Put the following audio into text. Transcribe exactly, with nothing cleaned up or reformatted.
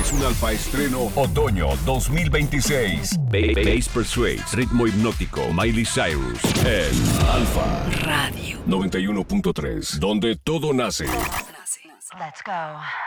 es un alfa estreno otoño dos mil veintiséis. Bass Persuades, ritmo hipnótico, Miley Cyrus, en Alfa Radio noventa y uno punto tres, donde todo nace. Let's go.